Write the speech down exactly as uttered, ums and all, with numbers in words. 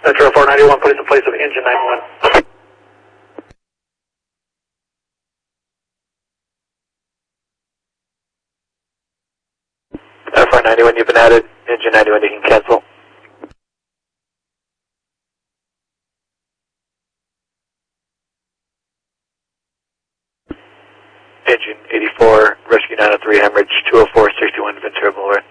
Metro four ninety-one, put us in place of engine ninety-one. F R ninety-one, you've been added. Engine ninety-one, you can cancel. Engine eighty-four, rescue nine oh three, hemorrhage two oh four sixty-one Ventura Boulevard.